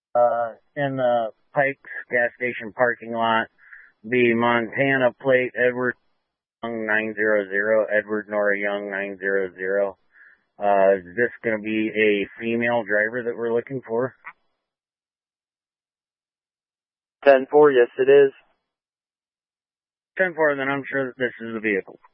in the Pikes gas station parking lot. Be Montana plate Edward Young 900, Edward Nora Young 900. Is this going to be a female driver that we're looking for? 10-4, yes it is. 10-4, then I'm sure that this is the vehicle.